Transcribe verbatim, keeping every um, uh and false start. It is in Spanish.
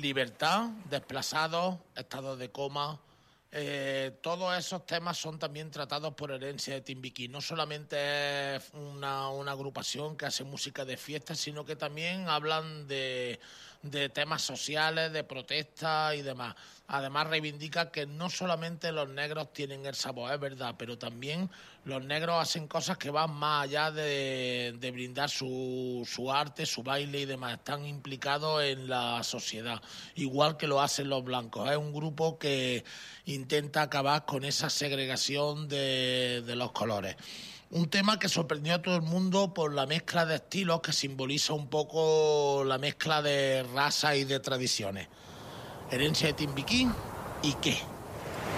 libertad, desplazados, estados de coma. Eh, todos esos temas son también tratados por Herencia de Timbiquí. No solamente es una, una agrupación que hace música de fiesta, sino que también hablan de, de temas sociales, de protestas y demás. Además reivindica que no solamente los negros tienen el sabor, es verdad, pero también los negros hacen cosas que van más allá de, de brindar su, su arte, su baile y demás. Están implicados en la sociedad, igual que lo hacen los blancos. Es un grupo que intenta acabar con esa segregación de, de los colores. Un tema que sorprendió a todo el mundo por la mezcla de estilos que simboliza un poco la mezcla de razas y de tradiciones. Herencia de Timbiquí, ¿y qué?